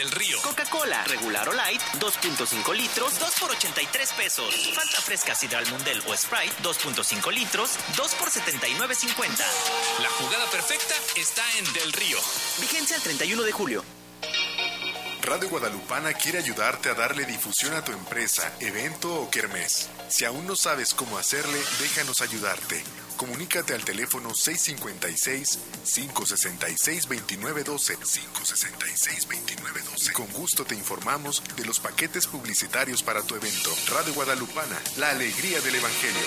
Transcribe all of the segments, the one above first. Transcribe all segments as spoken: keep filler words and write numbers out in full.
El Río. Coca-Cola, regular o light, dos punto cinco litros, dos por ochenta y tres pesos. Fanta fresca Sidral Mundel o Sprite, dos punto cinco litros, dos por setenta y nueve cincuenta. La jugada perfecta está en Del Río. Vigencia el treinta y uno de julio. Radio Guadalupana quiere ayudarte a darle difusión a tu empresa, evento o kermés. Si aún no sabes cómo hacerle, déjanos ayudarte. Comunícate al teléfono seis cinco seis, cinco seis seis, dos nueve uno dos, cinco seis seis, dos nueve uno dos. Con gusto te informamos de los paquetes publicitarios para tu evento. Radio Guadalupana, la alegría del Evangelio.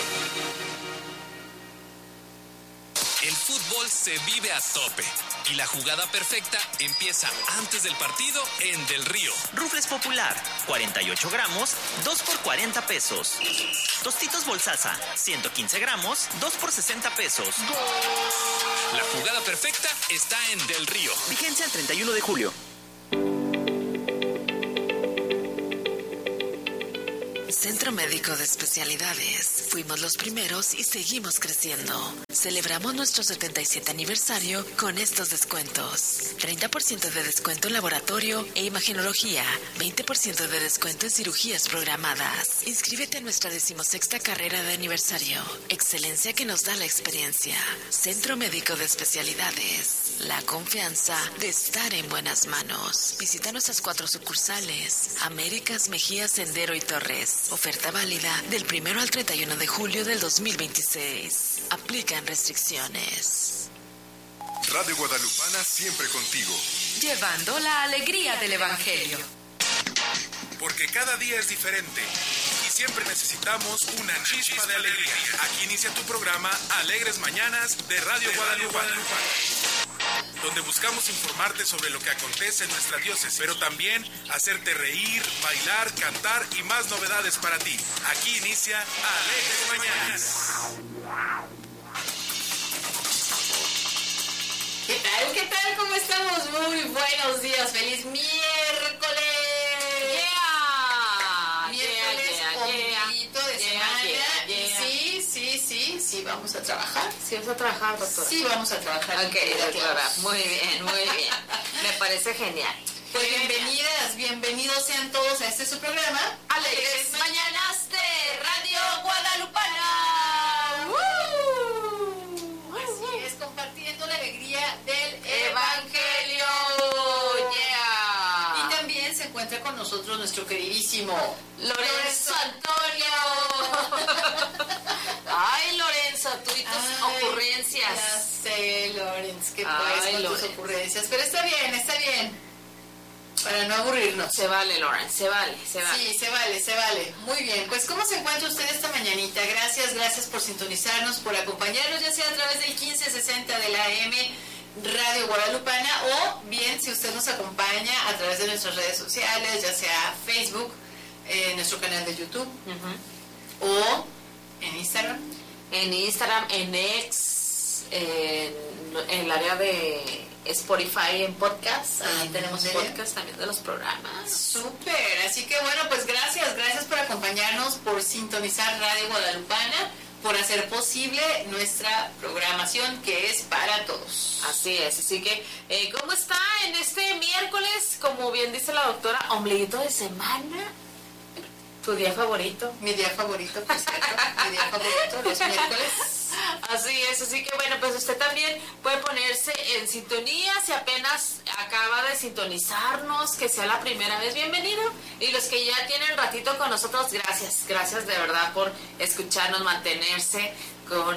El fútbol se vive a tope y la jugada perfecta empieza antes del partido en Del Río. Rufles Popular, cuarenta y ocho gramos, dos por cuarenta pesos. Tostitos Bolsasa, ciento quince gramos, dos por sesenta pesos. La jugada perfecta está en Del Río. Vigencia el treinta y uno de julio. Centro Médico de Especialidades. Fuimos los primeros y seguimos creciendo. Celebramos nuestro setenta y siete aniversario con estos descuentos. treinta por ciento de descuento en laboratorio e imagenología. veinte por ciento de descuento en cirugías programadas. Inscríbete a nuestra decimosexta carrera de aniversario. Excelencia que nos da la experiencia. Centro Médico de Especialidades. La confianza de estar en buenas manos. Visita nuestras cuatro sucursales. Américas, Mejía, Sendero y Torres. Oferta válida del primero al treinta y uno de julio del dos mil veintiséis. Aplican restricciones. Radio Guadalupana siempre contigo. Llevando la alegría del Evangelio. Porque cada día es diferente y siempre necesitamos una chispa de alegría. Aquí inicia tu programa Alegres Mañanas de Radio Guadalupana, donde buscamos informarte sobre lo que acontece en nuestra diócesis, pero también hacerte reír, bailar, cantar y más novedades para ti. Aquí inicia Alegres Mañanas. ¿Qué tal? ¿Qué tal? ¿Cómo estamos? Muy buenos días. ¡Feliz miércoles! Yeah, miércoles, yeah, yeah, ombliguito de yeah, semana. yeah, yeah. Y sí, sí, sí, sí, vamos a trabajar. Sí, vas a trabajar, doctora. Sí, vamos a trabajar. Ok, querida doctora. Clara. Muy bien, muy bien. Me parece genial. Pues bienvenidas, bienvenidos sean todos a este su programa. Alegres Mañanas de Radio Guadalupana. ¡Woo! Así es, compartiendo la alegría del Evangelio. Yeah. Y también se encuentra con nosotros nuestro queridísimo Lorenzo Antonio. Ay, Lorenzo, tú y tus Ay, ocurrencias. Ya sé, Lorenz, que Ay, puedes con Lorenz. tus ocurrencias. Pero está bien, está bien. Para no aburrirnos. Se vale, Lorenzo, se vale, se vale. Sí, se vale, se vale. Muy bien. Pues, ¿cómo se encuentra usted esta mañanita? Gracias, gracias por sintonizarnos, por acompañarnos, ya sea a través del quince sesenta de la A M Radio Guadalupana, o bien si usted nos acompaña a través de nuestras redes sociales, ya sea Facebook, eh, nuestro canal de YouTube, Uh-huh. o en Instagram. En Instagram, en X, en, en el área de Spotify, en podcast. Ahí Ah, tenemos ¿en serio? podcast también de los programas. Súper, así que bueno, pues gracias, gracias por acompañarnos, por sintonizar Radio Guadalupana, por hacer posible nuestra programación que es para todos. Así es, así que, eh, ¿cómo está en este miércoles? Como bien dice la doctora, ombliguito de semana. ¿Tu día favorito? Mi día favorito, por cierto, mi día favorito, los miércoles. Así es, así que bueno, pues usted también puede ponerse en sintonía si apenas acaba de sintonizarnos, que sea la primera vez, bienvenido. Y los que ya tienen ratito con nosotros, gracias, gracias de verdad por escucharnos, mantenerse con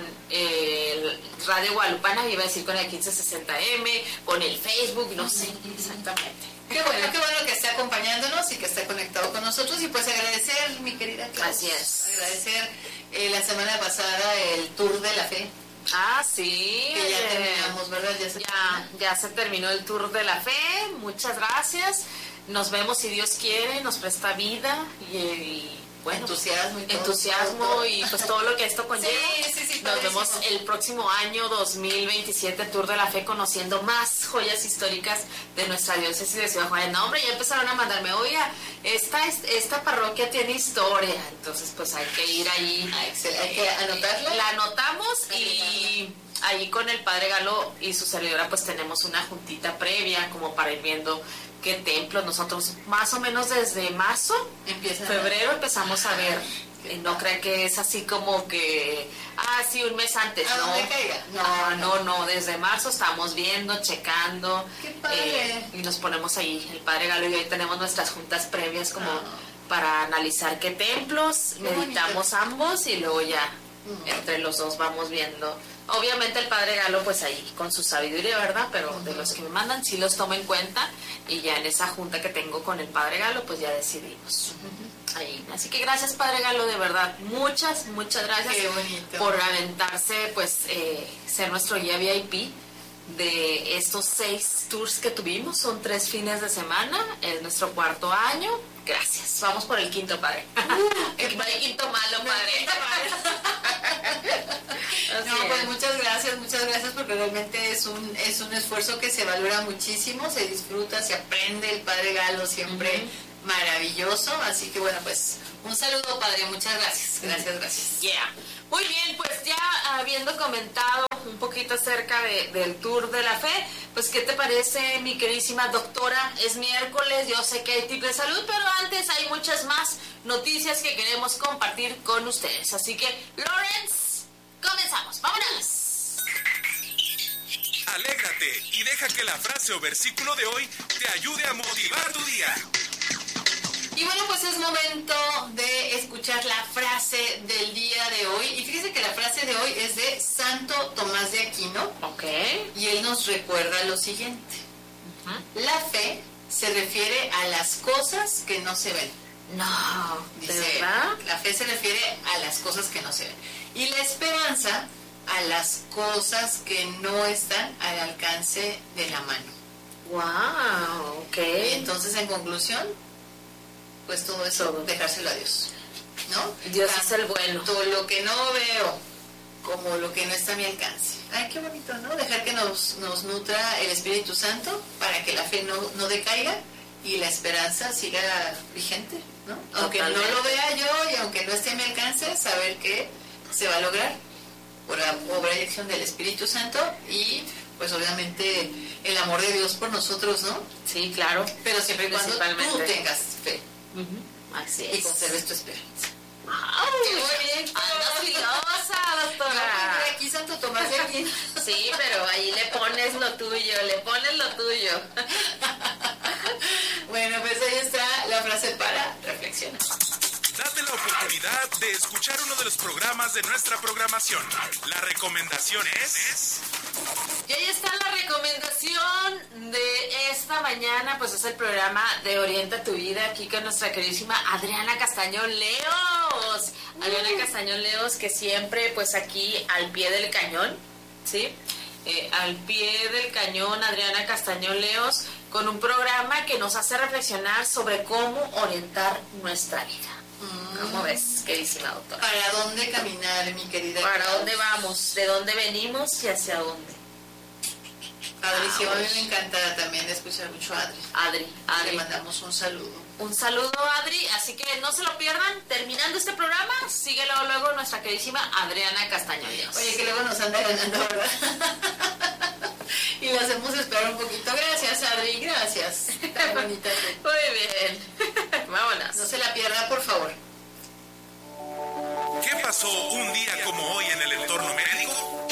el Radio Guadalupana, iba a decir con el quince sesenta eme, con el Facebook, no sé exactamente. Qué bueno, qué bueno que esté acompañándonos y que esté conectado con nosotros. Y pues agradecer, mi querida Clara. Así es. Agradecer eh, la semana pasada el Tour de la Fe. Ah, sí. Que ya eh, terminamos, ¿verdad? Ya se Ya, ya se terminó el Tour de la Fe. Muchas gracias. Nos vemos si Dios quiere, nos presta vida y, y bueno, entusiasmo y todo, entusiasmo todo, todo. y pues todo lo que esto conlleva. Sí, sí, sí, Nos padrísimo. vemos el próximo año dos mil veintisiete, Tour de la Fe, conociendo más joyas históricas de nuestra diócesis de Ciudad Juárez. No, hombre, ya empezaron a mandarme, oiga, esta, esta parroquia tiene historia, entonces pues hay que ir ahí. Ah, excelente. Hay que anotarla. La anotamos y ahí con el Padre Galo y su servidora pues tenemos una juntita previa como para ir viendo qué templos. Nosotros más o menos desde marzo, Empieza febrero empezamos a ver. Eh, no crean que es así como que, ah, sí, un mes antes, ¿A no. dónde caiga? No, Ah, no. no, no, desde marzo estamos viendo, checando. Qué padre. eh, y nos ponemos ahí, el Padre Galo y yo ahí tenemos nuestras juntas previas como Ah. para analizar qué templos, Qué meditamos bonito. ambos y luego ya Mm. entre los dos vamos viendo. Obviamente el Padre Galo pues ahí con su sabiduría, ¿verdad? Pero de los que me mandan sí los tomo en cuenta y ya en esa junta que tengo con el Padre Galo pues ya decidimos. Ahí. Así que gracias Padre Galo, de verdad, muchas, muchas gracias Qué bonito. por aventarse, pues, eh, ser nuestro guía V I P de estos seis tours que tuvimos. Son tres fines de semana, es nuestro cuarto año. Gracias. Vamos por el quinto, Padre. el, el quinto malo, Padre. Así No, pues es. muchas gracias, muchas gracias porque realmente es un es un esfuerzo que se valora muchísimo, se disfruta, se aprende. El Padre Galo siempre Ujú. maravilloso, así que bueno, pues un saludo, Padre, muchas gracias, gracias, gracias. Yeah. Muy bien, pues ya habiendo comentado un poquito acerca de, del Tour de la Fe, pues ¿qué te parece, mi queridísima doctora? Es miércoles, yo sé que hay tips de salud, pero antes hay muchas más noticias que queremos compartir con ustedes. Así que, Lawrence, comenzamos, vámonos. Alégrate y deja que la frase o versículo de hoy te ayude a motivar tu día. Y bueno, pues es momento de escuchar la frase del día de hoy. Y fíjense que la frase de hoy es de Santo Tomás de Aquino. Ok. Y él nos recuerda lo siguiente. Ujú. La fe se refiere a las cosas que no se ven. No, ¿de Dice, verdad? la fe se refiere a las cosas que no se ven. Y la esperanza a las cosas que no están al alcance de la mano. Wow, ok. Y entonces, en conclusión, pues todo eso, Todo. dejárselo a Dios, ¿no? Dios es el bueno. Tanto lo que no veo como lo que no está a mi alcance. Ay, qué bonito, ¿no? Dejar que nos, nos nutra el Espíritu Santo para que la fe no, no decaiga y la esperanza siga vigente, ¿no? Aunque no Totalmente. lo vea yo y aunque no esté a mi alcance, saber que se va a lograr por la obra y acción del Espíritu Santo y pues obviamente el amor de Dios por nosotros, ¿no? Sí, claro. Pero siempre y cuando tú Principalmente. tengas fe Ujú. Así y es. conserves tu esperanza. ¡Ay! ¡Qué bonito! Andas filosa, No, doctora. pues, aquí Santo Tomás de Aquino. Sí, pero ahí le pones lo tuyo, le pones lo tuyo. Bueno, pues ahí está la frase para reflexionar. Date la oportunidad de escuchar uno de los programas de nuestra programación. La recomendación es... Y ahí está la recomendación de esta mañana, pues es el programa de Orienta tu Vida, aquí con nuestra queridísima Adriana Castañón Leos. Adriana Castañón Leos, que siempre pues aquí al pie del cañón, ¿sí? Eh, al pie del cañón, Adriana Castañón Leos, con un programa que nos hace reflexionar sobre cómo orientar nuestra vida. ¿Cómo ves, queridísima doctora? ¿Para dónde caminar, mi querida? ¿Para Clau? dónde vamos? ¿De dónde venimos y hacia dónde? Adri, sí, a mí Vamos. me encanta también escuchar mucho a Adri. Adri, Le Adri. mandamos un saludo. Un saludo, Adri, así que no se lo pierdan. Terminando este programa, síguelo luego nuestra queridísima Adriana Castañón Leos. Oye, que luego nos anda ganando, ¿verdad? Y lo hacemos esperar un poquito. Gracias, Adri, gracias. Tan bonita. Muy bien. Vámonos. No se la pierda, por favor. ¿Qué pasó un día como hoy en el entorno médico?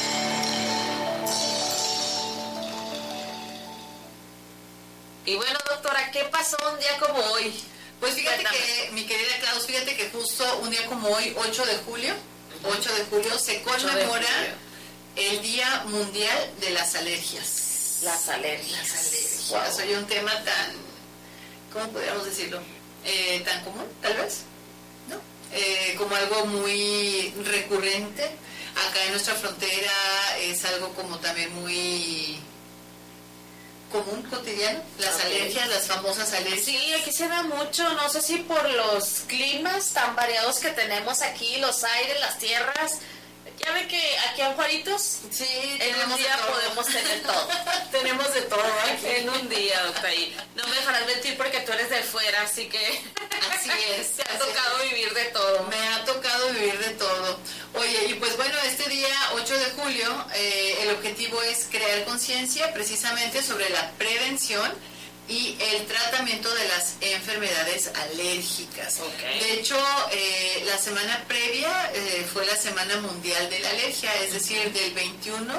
Y bueno, doctora, ¿qué pasó un día como hoy? Pues fíjate Cuéntame. que, mi querida Klaus, fíjate que justo un día como hoy, ocho de julio, ocho de julio, se ocho de conmemora julio. el Día Mundial de las Alergias. Las alergias. Las alergias. Wow. Oye, un tema tan, ¿cómo podríamos decirlo? Eh, tan común, tal vez, ¿no? Eh, como algo muy recurrente. Acá en nuestra frontera es algo como también muy común, cotidiano. Las Ok. alergias, las famosas alergias. Sí, aquí se da mucho, no sé si por los climas tan variados que tenemos aquí, los aires, las tierras. Ya ve que aquí en Juaritos, Sí, en un tenemos de día todo. podemos tener todo. Tenemos de todo aquí. En un día, doctora. Y no me dejarás mentir porque tú eres de fuera, así que Así es. te ha así tocado es. vivir de todo. Me ha tocado vivir de todo. Oye, Oye, y pues bueno, este día ocho de julio, eh, el objetivo es crear conciencia precisamente sobre la prevención y el tratamiento de las enfermedades alérgicas. Okay. De hecho, eh, la semana previa eh, fue la Semana Mundial de la Alergia, es decir, del veintiuno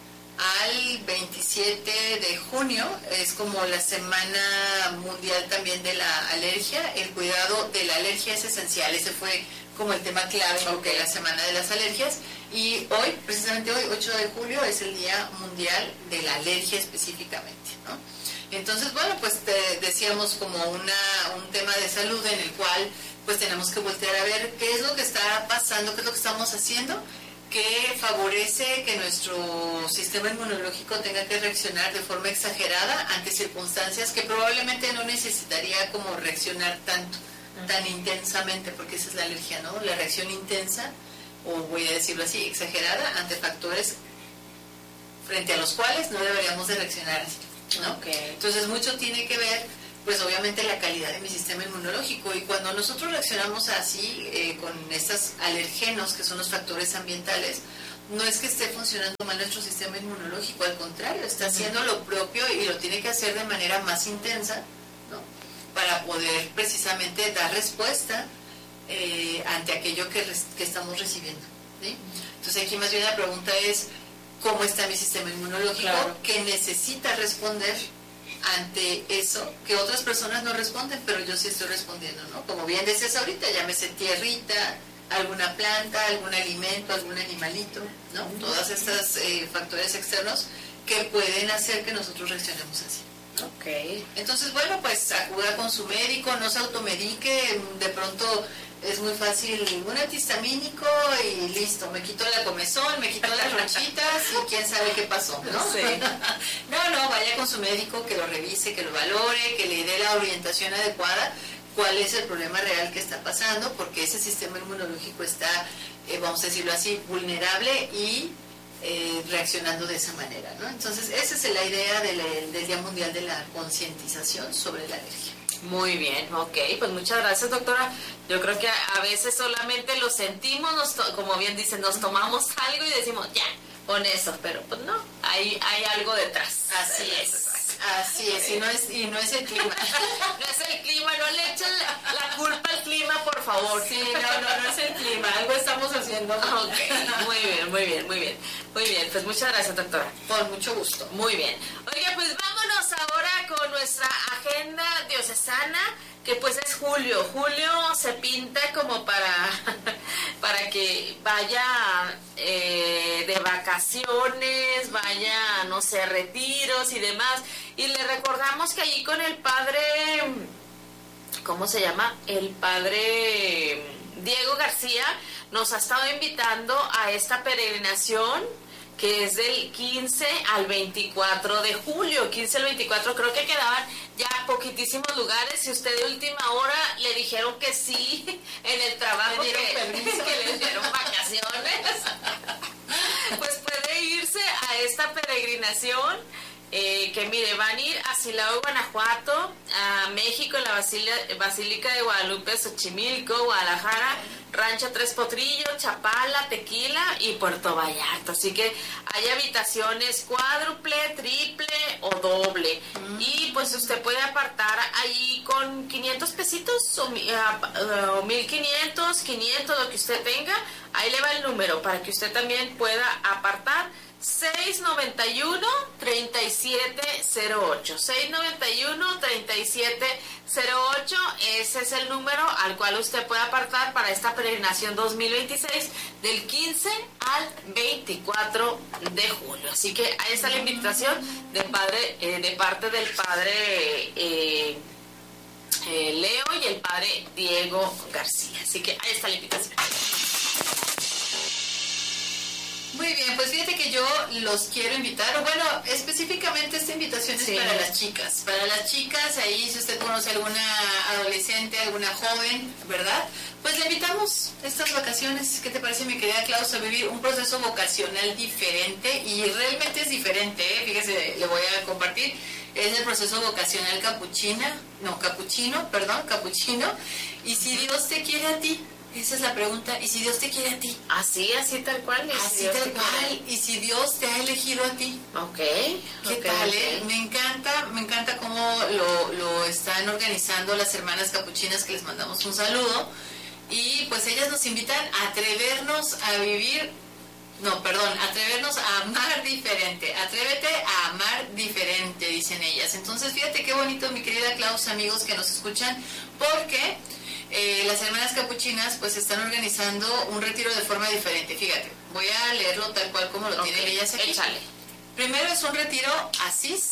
al veintisiete de junio, es como la Semana Mundial también de la Alergia. El cuidado de la alergia es esencial, ese fue como el tema clave okay. de la Semana de las Alergias. Y hoy, precisamente hoy, ocho de julio, es el Día Mundial de la Alergia específicamente, ¿no? Entonces, bueno, pues te decíamos como una, un tema de salud en el cual pues tenemos que voltear a ver qué es lo que está pasando, qué es lo que estamos haciendo, que favorece que nuestro sistema inmunológico tenga que reaccionar de forma exagerada ante circunstancias que probablemente no necesitaría como reaccionar tanto, tan intensamente, porque esa es la alergia, ¿no? La reacción intensa, o voy a decirlo así, exagerada, ante factores frente a los cuales no deberíamos de reaccionar así, ¿no? Okay. Entonces mucho tiene que ver, pues obviamente, la calidad de mi sistema inmunológico, y cuando nosotros reaccionamos así eh, con estos alergenos, que son los factores ambientales, no es que esté funcionando mal nuestro sistema inmunológico, al contrario, está haciendo lo propio y lo tiene que hacer de manera más intensa, ¿no? Para poder precisamente dar respuesta eh, ante aquello que, res, que estamos recibiendo, ¿sí? Entonces aquí más bien la pregunta es, ¿cómo está mi sistema inmunológico? Claro. Que necesita responder ante eso que otras personas no responden, pero yo sí estoy respondiendo, ¿no? Como bien decías ahorita, llámese tierrita, alguna planta, algún alimento, algún animalito, ¿no? Uh-huh. Todos estos eh, factores externos que pueden hacer que nosotros reaccionemos así, ¿no? Okay. Entonces, bueno, pues acuda con su médico, no se automedique, de pronto es muy fácil un antihistamínico y listo, me quito la comezón, me quito las ronchitas y quién sabe qué pasó, ¿no? Sí. No, no, vaya con su médico, que lo revise, que lo valore, que le dé la orientación adecuada, cuál es el problema real que está pasando, porque ese sistema inmunológico está, eh, vamos a decirlo así, vulnerable y eh, reaccionando de esa manera, ¿no? Entonces, esa es la idea del, del Día Mundial de la Concientización sobre la Alergia. Muy bien, ok, pues muchas gracias, doctora. Yo creo que a veces solamente lo sentimos, nos to- como bien dicen, nos tomamos algo y decimos, ya, con eso, pero pues no, hay, hay algo detrás. Así es, así es, y no es, y no es el clima. No es el clima, no le echen la, la culpa al clima, por favor. Sí, no, no, no es el clima, algo estamos haciendo. Ok, muy bien, muy bien, muy bien. Muy bien, pues muchas gracias, doctora. Con mucho gusto. Muy bien. Oiga, pues vámonos ahora con nuestra agenda diocesana, que pues es julio. Julio se pinta como para, para que vaya eh, de vacaciones, vaya, no sé, retiros y demás. Y le recordamos que allí con el padre, ¿cómo se llama? El padre Diego García nos ha estado invitando a esta peregrinación que es del quince al veinticuatro de julio, quince al veinticuatro, creo que quedaban ya poquitísimos lugares. Si usted de última hora le dijeron que sí en el trabajo, que, que les dieron vacaciones, pues puede irse a esta peregrinación. Eh, que mire, van a ir a Silao, Guanajuato, a México, en la Basílica, Basílica de Guadalupe, Xochimilco, Guadalajara, Rancho Tres Potrillos, Chapala, Tequila y Puerto Vallarta. Así que hay habitaciones cuádruple, triple o doble. Mm. Y pues usted puede apartar ahí con quinientos pesitos o, uh, o mil quinientos, quinientos, lo que usted tenga. Ahí le va el número para que usted también pueda apartar. seis noventa y uno, treinta y siete cero ocho. seis noventa y uno, treinta y siete cero ocho. Ese es el número al cual usted puede apartar para esta peregrinación dos mil veintiséis del quince al veinticuatro de julio. Así que ahí está la invitación de, padre, eh, de parte del padre eh, eh, Leo y el padre Diego García. Así que ahí está la invitación. Muy bien, pues fíjate que yo los quiero invitar, o bueno, específicamente esta invitación es sí. para las chicas. Para las chicas, ahí si usted conoce alguna adolescente, alguna joven, ¿verdad? Pues le invitamos estas vacaciones. ¿Qué te parece, mi querida Klaus, a vivir un proceso vocacional diferente? Y realmente es diferente, ¿eh? Fíjese, le voy a compartir. Es el proceso vocacional capuchina, no, capuchino, perdón, capuchino. Y si Dios te quiere a ti, Esa es la pregunta. ¿Y si Dios te quiere a ti? Así, así tal cual. Así si tal cual. ¿Y si Dios te ha elegido a ti? Ok. ¿Qué okay, tal, okay. eh? Me encanta, me encanta cómo lo, lo están organizando las hermanas capuchinas, que les mandamos un saludo. Y pues ellas nos invitan a atrevernos a vivir, no, perdón, atrevernos a amar diferente. Atrévete a amar diferente, dicen ellas. Entonces, fíjate qué bonito, mi querida Klaus, amigos que nos escuchan, porque eh, las hermanas capuchinas pues están organizando un retiro de forma diferente. Fíjate, voy a leerlo tal cual como lo okay. tienen ellas aquí. Échale. Primero es un retiro Asís,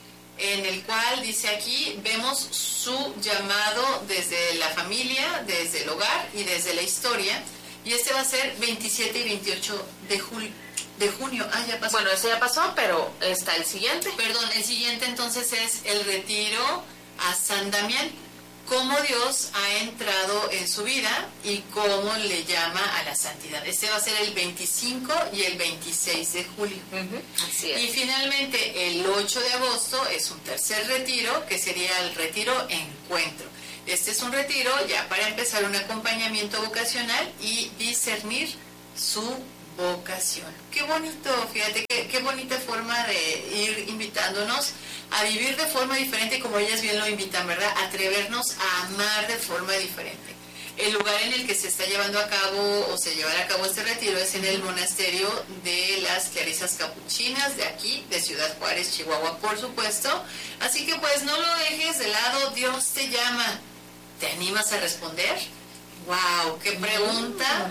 en el cual dice aquí, vemos su llamado desde la familia, desde el hogar y desde la historia. Y este va a ser veintisiete y veintiocho de julio. De junio, ah, ya pasó. Bueno, eso ya pasó, pero está el siguiente. Perdón, el siguiente entonces es el retiro a San Damián. Cómo Dios ha entrado en su vida y cómo le llama a la santidad. Este va a ser el veinticinco y el veintiséis de julio. Uh-huh. Así es. Y finalmente el ocho de agosto es un tercer retiro, que sería el retiro Encuentro. Este es un retiro ya para empezar un acompañamiento vocacional y discernir su vocación. Qué bonito, fíjate, qué, qué bonita forma de ir invitándonos a vivir de forma diferente, como ellas bien lo invitan, ¿verdad? Atrevernos a amar de forma diferente. El lugar en el que se está llevando a cabo o se llevará a cabo este retiro es en el monasterio de las Clarisas Capuchinas de aquí, de Ciudad Juárez, Chihuahua, por supuesto. Así que pues no lo dejes de lado, Dios te llama. ¿Te animas a responder? ¡Wow! ¡Qué pregunta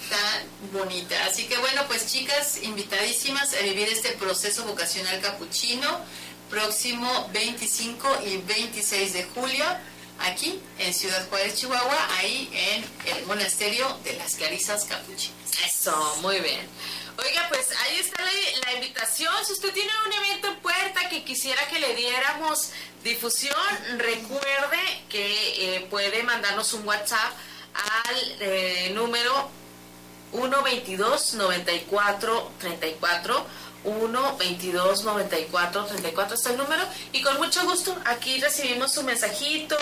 tan bonita! Así que bueno, pues chicas, invitadísimas a vivir este proceso vocacional capuchino próximo veinticinco y veintiséis de julio aquí en Ciudad Juárez, Chihuahua, ahí en el monasterio de las Clarisas Capuchinas. Eso, muy bien. Oiga, pues ahí está la, la invitación. Si usted tiene un evento en puerta que quisiera que le diéramos difusión, recuerde que eh, puede mandarnos un WhatsApp al eh, número uno veintidós noventa y cuatro treinta y cuatro. uno veintidós noventa y cuatro treinta y cuatro está el número, y con mucho gusto aquí recibimos su mensajito.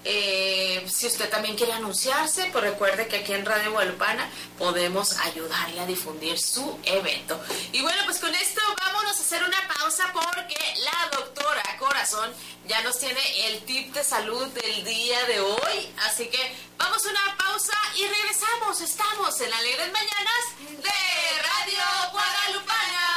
Eh, si usted también quiere anunciarse, pues recuerde que aquí en Radio Guadalupana podemos ayudarle a difundir su evento. Y bueno, pues con esto vámonos a hacer una pausa, porque la doctora Corazón ya nos tiene el tip de salud del día de hoy, así que vamos a una pausa y regresamos. Estamos en Alegres Mañanas de Radio Guadalupana.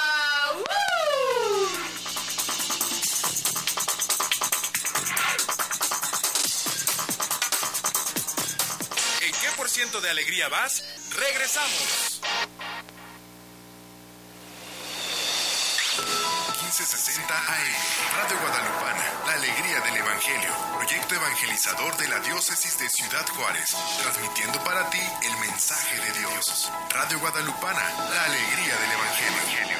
¿En qué por ciento de alegría vas? Regresamos. quince sesenta A M, Radio Guadalupana, la alegría del Evangelio, proyecto evangelizador de la diócesis de Ciudad Juárez, transmitiendo para ti el mensaje de Dios. Radio Guadalupana, la alegría del Evangelio.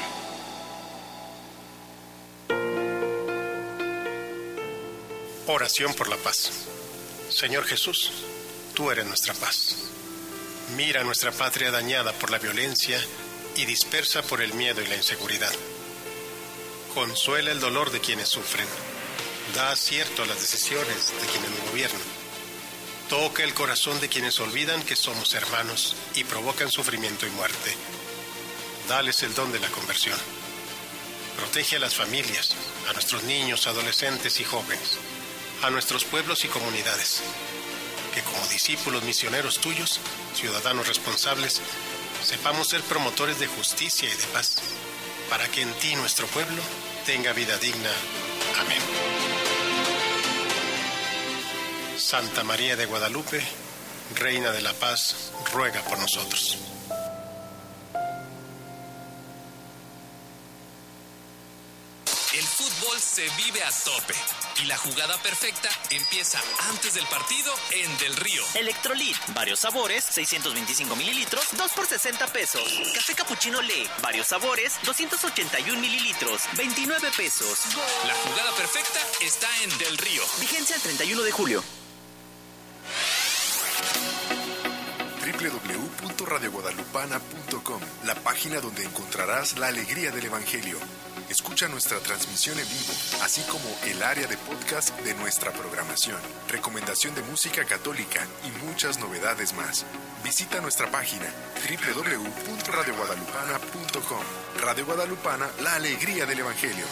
Oración por la paz. Señor Jesús, tú eres nuestra paz. Mira nuestra patria dañada por la violencia y dispersa por el miedo y la inseguridad. Consuela el dolor de quienes sufren. Da acierto a las decisiones de quienes nos gobiernan. Toca el corazón de quienes olvidan que somos hermanos y provocan sufrimiento y muerte. Dales el don de la conversión. Protege a las familias, a nuestros niños, adolescentes y jóvenes, a nuestros pueblos y comunidades. Que como discípulos misioneros tuyos, ciudadanos responsables, sepamos ser promotores de justicia y de paz, para que en ti nuestro pueblo tenga vida digna. Amén. Santa María de Guadalupe, Reina de la Paz, ruega por nosotros. El fútbol se vive a tope y la jugada perfecta empieza antes del partido en Del Río. Electrolit, varios sabores, seiscientos veinticinco mililitros, dos por sesenta pesos. Café Capuchino Le, varios sabores, doscientos ochenta y un mililitros, veintinueve pesos. La jugada perfecta está en Del Río. Vigencia el treinta y uno de julio. doble u doble u doble u punto radio guadalupana punto com, la página donde encontrarás la alegría del Evangelio. Escucha nuestra transmisión en vivo, así como el área de podcast de nuestra programación, recomendación de música católica y muchas novedades más. Visita nuestra página doble u doble u doble u punto radio guadalupana punto com. Radio Guadalupana, la alegría del Evangelio.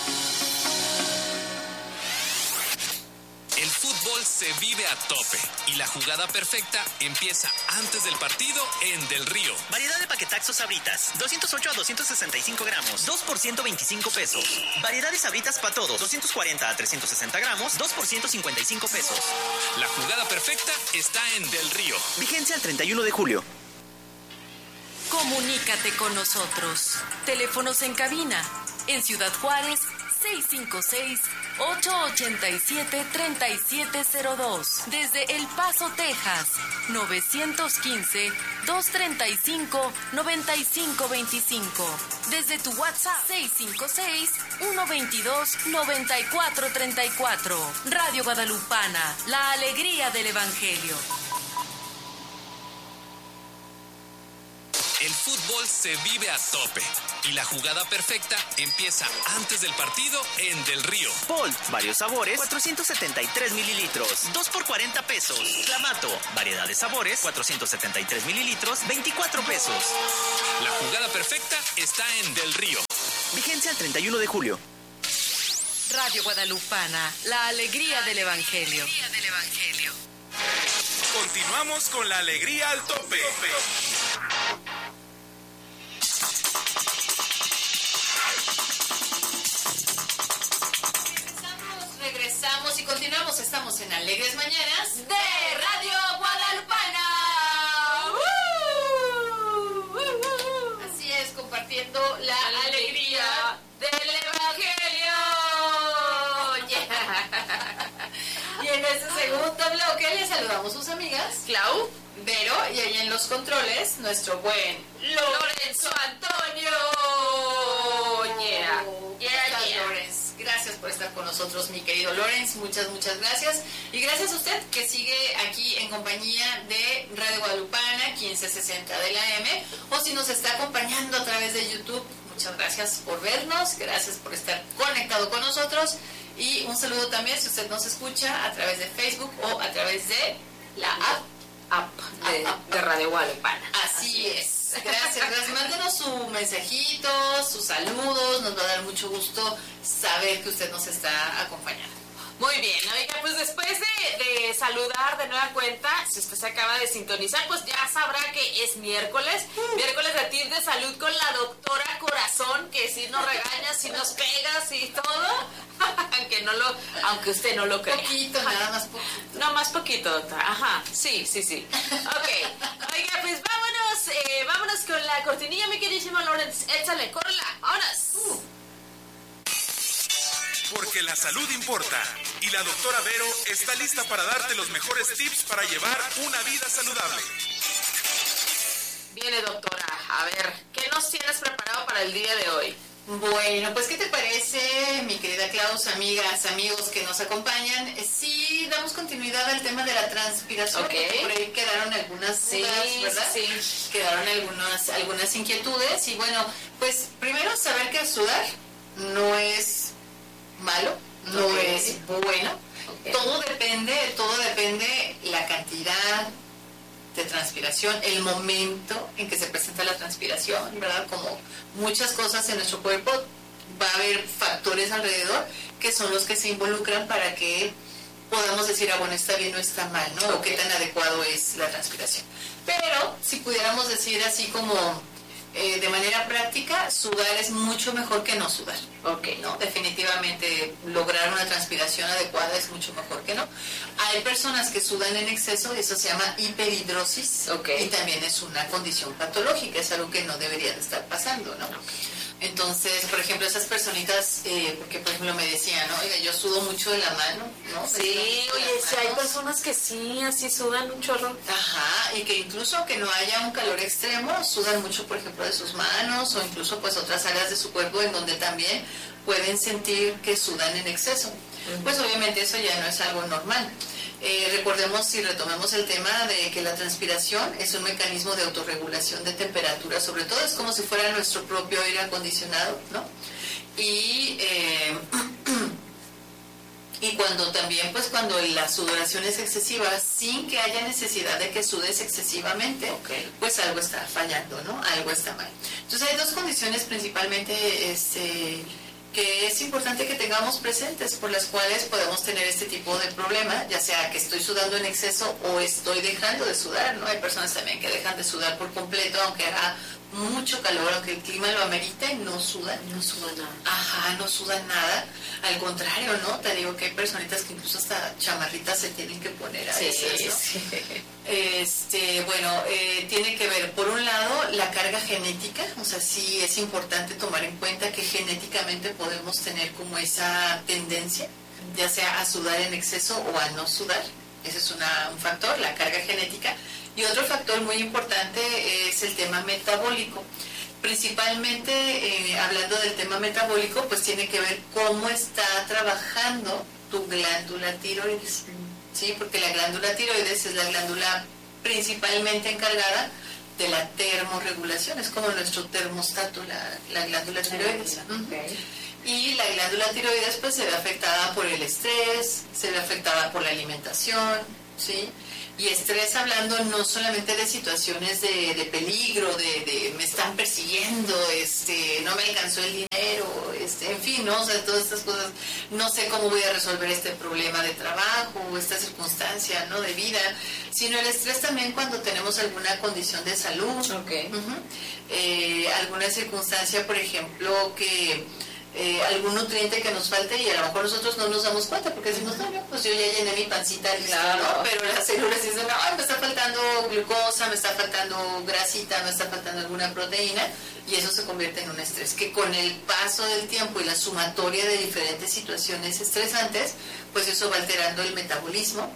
El fútbol se vive a tope y la jugada perfecta empieza antes del partido en Del Río. Variedad de paquetaxos Sabritas, doscientos ocho a doscientos sesenta y cinco gramos, dos por ciento veinticinco pesos. Variedad de Sabritas para todos, doscientos cuarenta a trescientos sesenta gramos, dos por ciento cincuenta y cinco pesos. La jugada perfecta está en Del Río. Vigencia el treinta y uno de julio. Comunícate con nosotros. Teléfonos en cabina. En Ciudad Juárez, seis cinco seis, ocho ocho siete, tres siete cero dos. Desde El Paso, Texas, nueve uno cinco, dos tres cinco, nueve cinco dos cinco. Desde tu WhatsApp, seis cinco seis, uno dos dos, nueve cuatro tres cuatro. Radio Guadalupana, la alegría del Evangelio. El fútbol se vive a tope y la jugada perfecta empieza antes del partido en Del Río. Bolt, varios sabores, cuatrocientos setenta y tres mililitros, dos por cuarenta pesos. Clamato, variedad de sabores, cuatrocientos setenta y tres mililitros, veinticuatro pesos. La jugada perfecta está en Del Río. Vigencia el treinta y uno de julio. Radio Guadalupana, la alegría del Evangelio. Continuamos con la alegría al tope. Regresamos y continuamos. Estamos en Alegres Mañanas de Radio Guadalupana. Uh, uh, uh. Así es, compartiendo la, la alegría, alegría del Evangelio. Yeah. Y en este segundo bloque les saludamos sus amigas Clau, Vero, y ahí en los controles nuestro buen Lorenzo Antonio. Yeah. Yeah, yeah. Lorenz. Gracias por estar con nosotros, mi querido Lorenz. Muchas, muchas gracias. Y gracias a usted que sigue aquí en compañía de Radio Guadalupana, quince sesenta de la M. O si nos está acompañando a través de YouTube, muchas gracias por vernos. Gracias por estar conectado con nosotros. Y un saludo también si usted nos escucha a través de Facebook o a través de la app. App de, app, de Radio Guadalupana. Así es. Gracias, gracias. Mándenos su mensajito, sus saludos. Nos va a dar mucho gusto saber que usted nos está acompañando. Muy bien, oiga, pues después de, de saludar de nueva cuenta, si usted se acaba de sintonizar, pues ya sabrá que es miércoles, mm. miércoles de tips de salud con la doctora Corazón, que si nos regaña, si nos pega, si todo, aunque no lo, aunque usted no lo crea. Poquito, nada más poquito. No, más poquito, doctora, ajá, sí, sí, sí. Ok, oiga, pues vámonos, eh, vámonos con la cortinilla, mi queridísimo Lorenz, échale, córrela, vámonos. Uh. Porque la salud importa y la doctora Vero está lista para darte los mejores tips para llevar una vida saludable. Viene, doctora, a ver, ¿qué nos tienes preparado para el día de hoy? Bueno, pues ¿qué te parece, mi querida Klaus, amigas, amigos que nos acompañan? Eh, sí, damos continuidad al tema de la transpiración, okay. Porque por ahí quedaron algunas sí, dudas, ¿verdad? Sí. Quedaron algunas, algunas inquietudes y bueno, pues primero saber que sudar no es malo, no okay. es bueno. Okay. Todo depende, todo depende la cantidad de transpiración, el momento en que se presenta la transpiración, ¿verdad? Como muchas cosas en nuestro cuerpo, va a haber factores alrededor que son los que se involucran para que podamos decir, ah, bueno, está bien o está mal, ¿no? Okay. O qué tan adecuado es la transpiración. Pero, si pudiéramos decir así como eh, de manera práctica, sudar es mucho mejor que no sudar. Ok, ¿no? Definitivamente lograr una transpiración adecuada es mucho mejor que no. Hay personas que sudan en exceso, eso se llama hiperhidrosis. Okay. Y también es una condición patológica, es algo que no debería de estar pasando, ¿no? Okay. Entonces, por ejemplo, esas personitas, eh, porque por ejemplo me decían, ¿no? Oiga, yo sudo mucho de la mano, ¿no? Sí, oye, si hay personas que sí, así sudan un chorro. Ajá, y que incluso aunque no haya un calor extremo, sudan mucho, por ejemplo, de sus manos o incluso pues otras áreas de su cuerpo en donde también pueden sentir que sudan en exceso. Uh-huh. Pues obviamente eso ya no es algo normal. Eh, recordemos y retomemos el tema de que la transpiración es un mecanismo de autorregulación de temperatura, sobre todo es como si fuera nuestro propio aire acondicionado, ¿no? Y... Eh, Y cuando también, pues cuando la sudoración es excesiva, sin que haya necesidad de que sudes excesivamente, okay, pues algo está fallando, ¿no? Algo está mal. Entonces hay dos condiciones principalmente este, que es importante que tengamos presentes, por las cuales podemos tener este tipo de problema, ya sea que estoy sudando en exceso o estoy dejando de sudar, ¿no? Hay personas también que dejan de sudar por completo, aunque haga mucho calor, aunque el clima lo amerite, no sudan. No sudan nada. Ajá, no sudan nada. Al contrario, ¿no? Te digo que hay personitas que incluso hasta chamarritas se tienen que poner a sí, veces, ¿no? Sí. Este, bueno, eh, tiene que ver, por un lado, la carga genética, o sea, sí es importante tomar en cuenta que genéticamente podemos tener como esa tendencia, ya sea a sudar en exceso o a no sudar. Ese es una, un factor, la carga genética. Y otro factor muy importante es el tema metabólico. Principalmente, eh, hablando del tema metabólico, pues tiene que ver cómo está trabajando tu glándula tiroides, ¿sí? Porque la glándula tiroides es la glándula principalmente encargada de la termorregulación, es como nuestro termostato, la, la glándula tiroides. Okay. Y la glándula tiroides pues se ve afectada por el estrés, se ve afectada por la alimentación, ¿sí? Y estrés hablando no solamente de situaciones de, de peligro, de, de me están persiguiendo, este, no me alcanzó el dinero, este, en fin, ¿no? O sea, todas estas cosas, no sé cómo voy a resolver este problema de trabajo o esta circunstancia, ¿no? De vida, sino el estrés también cuando tenemos alguna condición de salud, okay. uh-huh. eh, alguna circunstancia, por ejemplo, que... Eh, algún nutriente que nos falte y a lo mejor nosotros no nos damos cuenta porque decimos, no, no, pues yo ya llené mi pancita, listo, claro, ¿no? Pero las células dicen, no, me está faltando glucosa, me está faltando grasita, me está faltando alguna proteína, y eso se convierte en un estrés que con el paso del tiempo y la sumatoria de diferentes situaciones estresantes, pues eso va alterando el metabolismo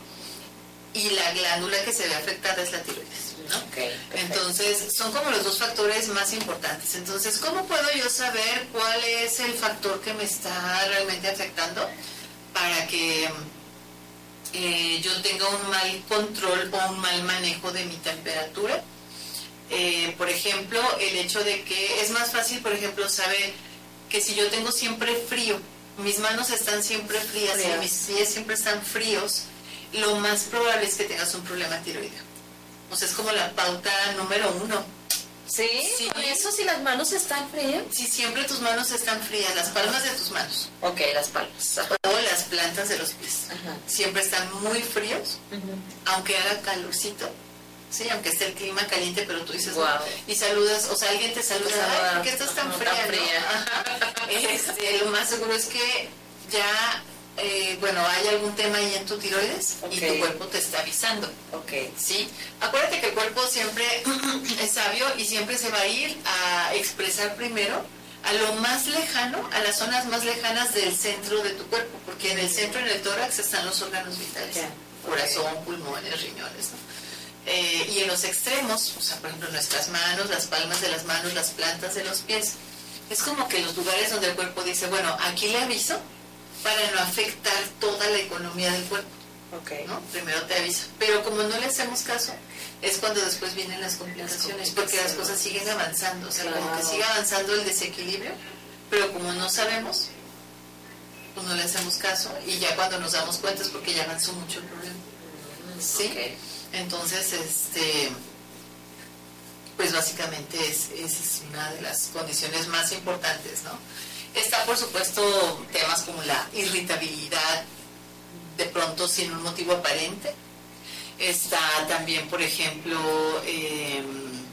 y la glándula que se ve afectada es la tiroides, ¿no? Okay, entonces son como los dos factores más importantes. Entonces, ¿cómo puedo yo saber cuál es el factor que me está realmente afectando para que eh, yo tenga un mal control o un mal manejo de mi temperatura? Eh, por ejemplo, el hecho de que es más fácil, por ejemplo, saber que si yo tengo siempre frío, mis manos están siempre frías y mis pies siempre están fríos, lo más probable es que tengas un problema tiroideo. O sea, es como la pauta número uno. ¿Sí? Sí. ¿Por eso si las manos están frías? Si siempre tus manos están frías, las palmas de tus manos. Ok, las palmas. O las plantas de los pies. Ajá. Siempre están muy fríos, uh-huh, aunque haga calorcito. Sí, aunque esté el clima caliente, pero tú dices, wow, no, y saludas, o sea, alguien te saluda, ay, ¿por qué estás tan fría? Tan fría. ¿No? Este, lo más seguro es que ya... Eh, bueno, hay algún tema ahí en tu tiroides, okay, y tu cuerpo te está avisando. Okay. ¿Sí? Acuérdate que el cuerpo siempre es sabio y siempre se va a ir a expresar primero a lo más lejano, a las zonas más lejanas del centro de tu cuerpo, porque en el centro, en el tórax, están los órganos vitales, yeah, corazón, okay, pulmones, riñones, ¿no? Eh, y en los extremos, o sea, por ejemplo, nuestras manos, las palmas de las manos, las plantas de los pies, es como que los lugares donde el cuerpo dice, bueno, aquí le aviso, para no afectar toda la economía del cuerpo. Okay. ¿No? Primero te avisa. Pero como no le hacemos caso, es cuando después vienen las complicaciones, porque las cosas siguen avanzando. O sea, claro, como que sigue avanzando el desequilibrio, pero como no sabemos, pues no le hacemos caso, y ya cuando nos damos cuenta es porque ya avanzó mucho el problema. ¿Sí? Okay. Entonces, este... pues básicamente es, es una de las condiciones más importantes, ¿no? Está, por supuesto, temas como la irritabilidad, de pronto sin un motivo aparente. Está también, por ejemplo, eh,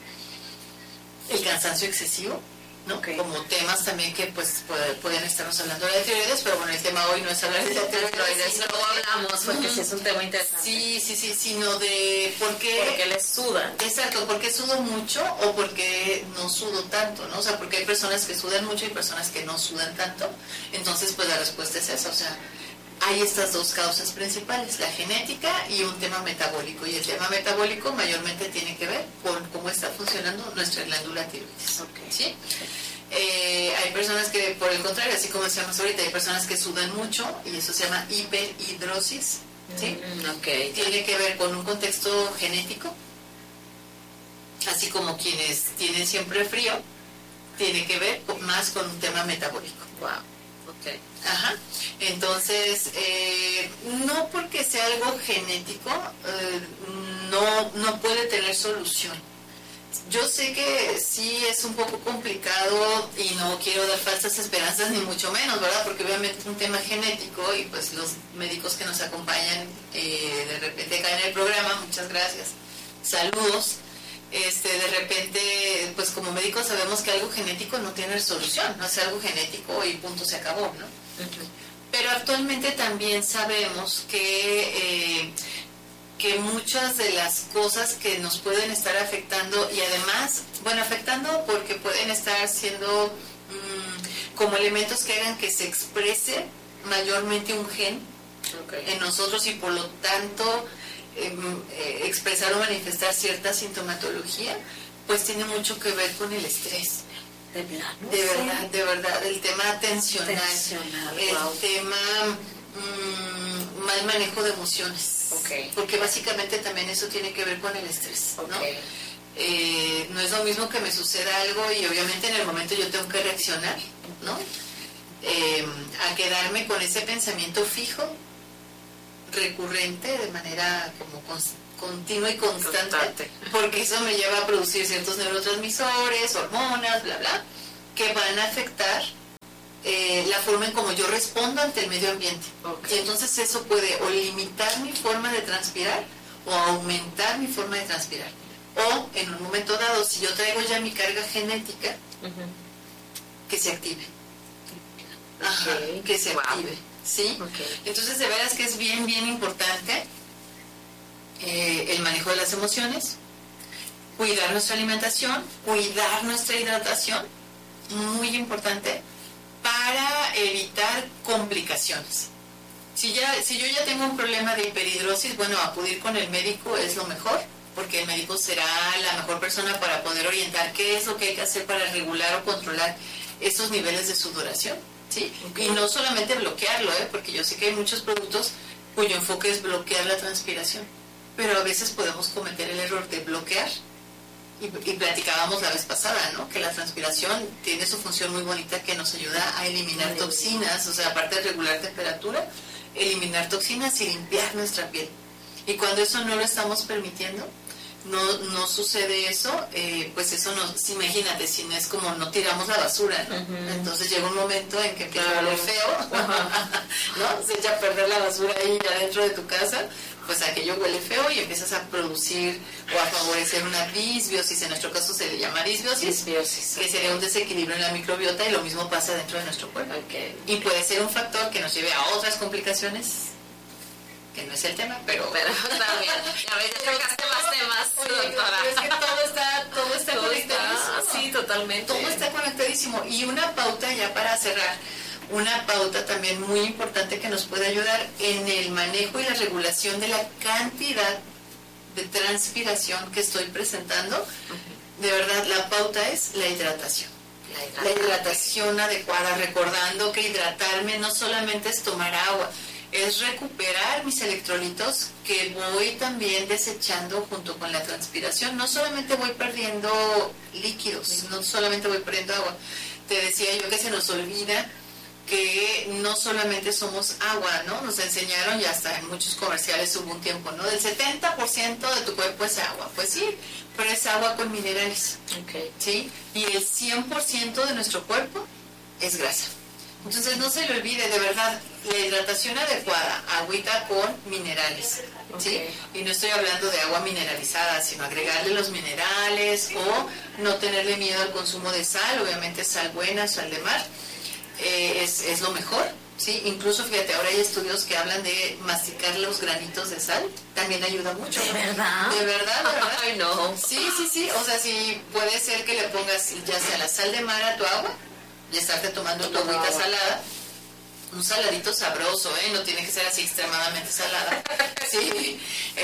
el cansancio excesivo, ¿no? Okay. Como temas también que pues pueden estarnos hablando de la tiroides, pero bueno, el tema hoy no es hablar de la tiroides, sino luego hablamos, porque sí es un tema interesante. Sí, sí, sí, sino de por qué... Porque les sudan. Exacto, porque sudo mucho o porque no sudo tanto, ¿no? O sea, porque hay personas que sudan mucho y personas que no sudan tanto. Entonces, pues la respuesta es esa, o sea, hay estas dos causas principales, la genética y un tema metabólico. Y el tema metabólico mayormente tiene que ver con cómo está funcionando nuestra glándula tiroides. Okay. ¿Sí? Eh, hay personas que, por el contrario, así como decíamos ahorita, hay personas que sudan mucho y eso se llama hiperhidrosis ¿sí? Mm, okay. Tiene que ver con un contexto genético, así como quienes tienen siempre frío, tiene que ver con, más con un tema metabólico. Wow. Okay. Ajá. Entonces, eh, no porque sea algo genético, eh, no, no puede tener solución. Yo sé que sí es un poco complicado y no quiero dar falsas esperanzas ni mucho menos, ¿verdad? Porque obviamente es un tema genético y pues los médicos que nos acompañan eh, de repente caen en el programa, muchas gracias, saludos. Este, de repente, pues como médicos sabemos que algo genético no tiene solución, no es algo genético y punto, se acabó, ¿no? Uh-huh. Pero actualmente también sabemos que, eh, que muchas de las cosas que nos pueden estar afectando, y además, bueno, afectando porque pueden estar siendo mmm, como elementos que hagan que se exprese mayormente un gen okay. en nosotros y por lo tanto Eh, eh, expresar o manifestar cierta sintomatología, pues tiene mucho que ver con el estrés. De plano. De verdad, de verdad, el tema tensional, tensional el wow. tema mmm, mal manejo de emociones. Okay. Porque básicamente también eso tiene que ver con el estrés, ¿no? Okay. Eh, no es lo mismo que me suceda algo y obviamente en el momento yo tengo que reaccionar, ¿no? Eh, a quedarme con ese pensamiento fijo, recurrente, de manera como continua y constante, constante, porque eso me lleva a producir ciertos neurotransmisores, hormonas, bla, bla, que van a afectar eh, la forma en como yo respondo ante el medio ambiente. Okay. Y entonces eso puede o limitar mi forma de transpirar o aumentar mi forma de transpirar. O en un momento dado, si yo traigo ya mi carga genética, uh-huh. que se active. Ajá, okay. Que se wow. active. ¿Sí? Okay. Entonces de veras que es bien, bien importante eh, el manejo de las emociones, cuidar nuestra alimentación, cuidar nuestra hidratación, muy importante, para evitar complicaciones. Si, ya, si yo ya tengo un problema de hiperhidrosis, bueno, acudir con el médico es lo mejor, porque el médico será la mejor persona para poder orientar qué es lo que hay que hacer para regular o controlar esos niveles de sudoración. ¿Sí? Okay. Y no solamente bloquearlo, ¿eh? Porque yo sé que hay muchos productos cuyo enfoque es bloquear la transpiración, pero a veces podemos cometer el error de bloquear y, y platicábamos la vez pasada, ¿no? Que la transpiración tiene su función muy bonita que nos ayuda a eliminar sí. toxinas, o sea, aparte de regular temperatura, eliminar toxinas y limpiar nuestra piel. Y cuando eso no lo estamos permitiendo, no, no sucede eso, eh, pues eso no, si, imagínate, si no es como no tiramos la basura, ¿no? Uh-huh. Entonces llega un momento en que empieza claro. a oler feo, uh-huh. ¿no? Se echa a perder la basura ahí adentro de tu casa, pues aquello huele feo y empiezas a producir o a favorecer una disbiosis, en nuestro caso se le llama disbiosis, disbiosis que sería un desequilibrio en la microbiota y lo mismo pasa dentro de nuestro cuerpo. Okay. Y puede ser un factor que nos lleve a otras complicaciones, que no es el tema, pero... Pero también, a ver, ya tocaste más temas, oye, doctora. Es que todo está, todo está todo conectadísimo. Está, sí, totalmente. Todo está conectadísimo. Y una pauta, ya para cerrar, una pauta también muy importante que nos puede ayudar en el manejo y la regulación de la cantidad de transpiración que estoy presentando. Uh-huh. De verdad, la pauta es la hidratación. La hidratación. La hidratación adecuada, recordando que hidratarme no solamente es tomar agua, es recuperar mis electrolitos que voy también desechando junto con la transpiración. No solamente voy perdiendo líquidos, no solamente voy perdiendo agua. Te decía yo que se nos olvida que no solamente somos agua, ¿no? Nos enseñaron, ya hasta en muchos comerciales hubo un tiempo, ¿no? Del setenta por ciento de tu cuerpo es agua. Pues sí, pero es agua con minerales. Okay. ¿Sí? Y el cien por ciento de nuestro cuerpo es grasa. Entonces no se le olvide, de verdad, la hidratación adecuada, agüita con minerales, ¿sí? Okay. Y no estoy hablando de agua mineralizada, sino agregarle los minerales o no tenerle miedo al consumo de sal, obviamente sal buena, sal de mar, eh, es, es lo mejor, ¿sí? Incluso, fíjate, ahora hay estudios que hablan de masticar los granitos de sal, también ayuda mucho. ¿De verdad? De verdad, de verdad. Ay, no. Sí, sí, sí, o sea, sí, puede ser que le pongas ya sea la sal de mar a tu agua, y estarte tomando tu agüita salada, un saladito sabroso, ¿eh? No tiene que ser así extremadamente salada, ¿sí?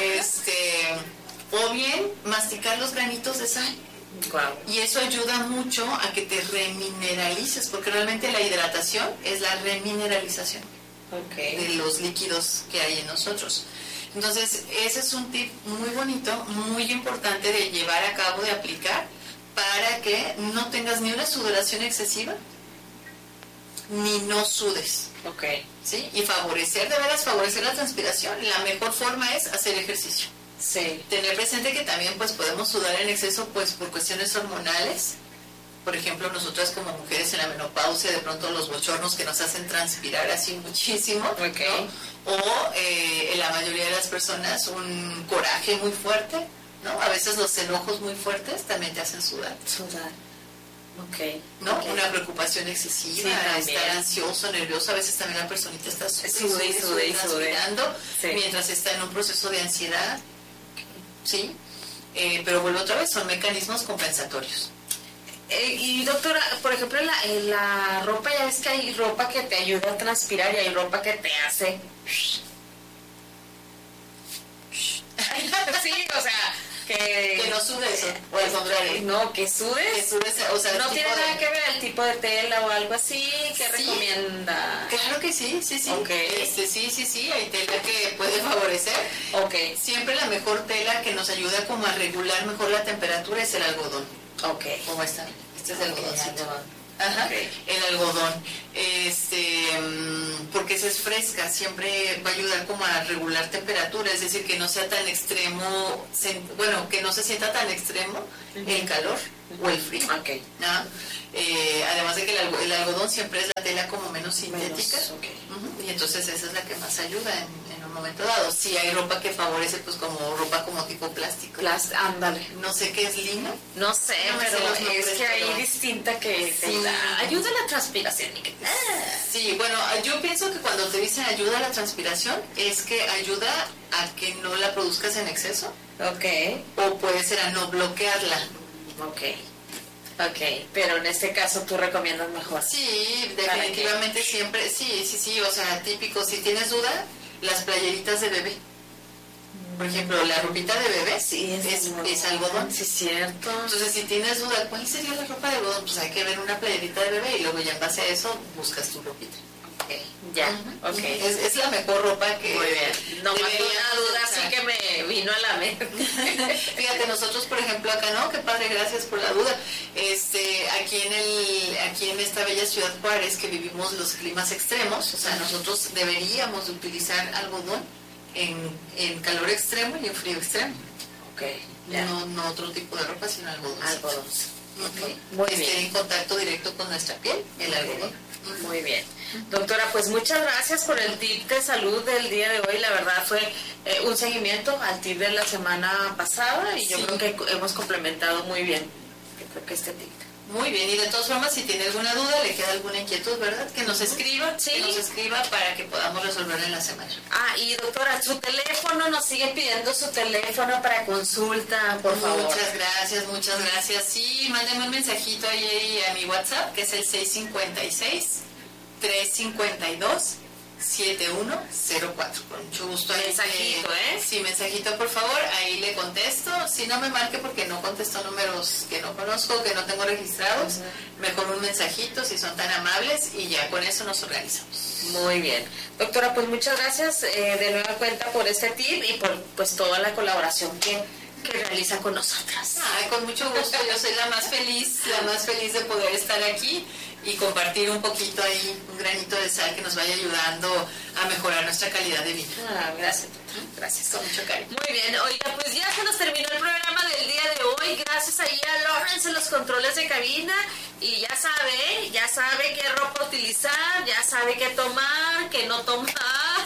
Este, o bien masticar los granitos de sal. Wow. Y eso ayuda mucho a que te remineralices, porque realmente la hidratación es la remineralización. okay. de los líquidos que hay en nosotros. Entonces, ese es un tip muy bonito, muy importante de llevar a cabo, de aplicar, para que no tengas ni una sudoración excesiva, ni no sudes. Ok. ¿Sí? Y favorecer, de veras, favorecer la transpiración. La mejor forma es hacer ejercicio. Sí. Tener presente que también pues podemos sudar en exceso pues por cuestiones hormonales. Por ejemplo, nosotras como mujeres en la menopausia, de pronto los bochornos que nos hacen transpirar así muchísimo, okay. ¿no? O eh, en la mayoría de las personas un coraje muy fuerte, ¿no? A veces los enojos muy fuertes también te hacen sudar. Sudar. Okay. ¿No? Okay. Una preocupación excesiva, sí, estar ansioso, nervioso, a veces también la personita está sude y sude y transpirando sí. mientras está en un proceso de ansiedad, ¿sí? Eh, pero vuelvo otra vez, son mecanismos compensatorios. Eh, y doctora, por ejemplo, en la, en la ropa, ya ves que hay ropa que te ayuda a transpirar y hay ropa que te hace... Sí, o sea... Que, que no sudes, o al contrario. No, que sudes. Que sudes, o sea, no tiene nada de... que ver el tipo de tela o algo así. ¿Qué sí, recomienda? Claro que sí, sí, sí. Okay. Este, sí, sí, sí, hay tela que puede favorecer. Okay. Siempre la mejor tela que nos ayuda como a regular mejor la temperatura es el algodón. Ok. ¿Cómo está? Este es el okay, algodón. Ajá, okay. El algodón, este, porque esa es fresca, siempre va a ayudar como a regular temperatura, es decir, que no sea tan extremo, bueno, que no se sienta tan extremo uh-huh. el calor uh-huh. o el frío. Okay. ¿No? Eh, además de que el, el algodón siempre es la tela como menos sintética, menos, okay. uh-huh. y entonces esa es la que más ayuda en, en un momento dado. Si hay ropa que favorece, pues como ropa como tipo plástico. Plast ándale. No sé qué es lino. No sé, no pero sé es que hay pero... distinta que sí. da, ayuda a la transpiración. Ah. Sí, bueno, yo pienso que cuando te dicen ayuda a la transpiración, es que ayuda a que no la produzcas en exceso. Ok. O puede ser a no bloquearla. Ok. Ok, pero en este caso tú recomiendas mejor. Sí, definitivamente siempre, sí, sí, sí, o sea, típico, si tienes duda, las playeritas de bebé. Por ejemplo, la ropita de bebé sí, es, es, es algodón. Sí, cierto. Entonces, si tienes duda, ¿cuál sería la ropa de algodón? Pues hay que ver una playerita de bebé y luego ya en base a eso buscas tu ropita. Okay. Ya, uh-huh. ok. Es, es la mejor ropa que... Muy bien. No más una duda así que me vino a la mente. Fíjate, nosotros, por ejemplo, acá, ¿no? Qué padre, gracias por la duda. Este, aquí en el, aquí en esta bella ciudad Juárez, que vivimos los climas extremos, o sea, nosotros deberíamos de utilizar algodón en, en calor extremo y en frío extremo. Ok. Ya. No, no otro tipo de ropa, sino algodón. Algodón. Okay. Muy que bien. esté en contacto directo con nuestra piel, el okay. algodón. Muy bien. Doctora, pues muchas gracias por el tip de salud del día de hoy. La verdad fue eh, un seguimiento al tip de la semana pasada y yo sí. creo que hemos complementado muy bien. Yo creo que este tip. Muy bien, y de todas formas, si tiene alguna duda, le queda alguna inquietud, ¿verdad? Que nos escriba, sí. que nos escriba para que podamos resolverla en la semana. Ah, y doctora, su teléfono, nos sigue pidiendo su teléfono para consulta, por favor. Muchas gracias, muchas gracias. Sí, mándeme un mensajito ahí a mi WhatsApp, que es el seis cinco seis, tres cinco dos, siete uno cero cuatro. Con mucho gusto. Mensajito, que, ¿eh? Sí, mensajito, por favor, ahí le contesto. Si no me marque porque no contesto números que no conozco, que no tengo registrados, uh-huh. mejor un mensajito si son tan amables y ya con eso nos organizamos. Muy bien. Doctora, pues muchas gracias eh, de nueva cuenta por este tip y por pues toda la colaboración que, que realiza con nosotras. Ay, con mucho gusto, yo soy la más feliz, la más feliz de poder estar aquí y compartir un poquito ahí, un granito de sal que nos vaya ayudando a mejorar nuestra calidad de vida. Ah, gracias, doctora. Gracias. Con mucho cariño. Muy bien, oiga, pues ya se nos terminó el programa del día de hoy. Gracias ahí a Lawrence en los controles de cabina. Y ya sabe, ya sabe qué ropa utilizar, ya sabe qué tomar, qué no tomar.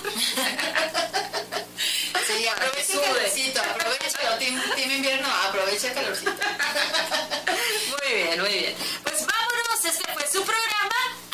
Sí, aprovecha el calorcito, aprovechalo. Team, team invierno, aprovecha el calorcito. Muy bien, muy bien. Pues vámonos, este fue su programa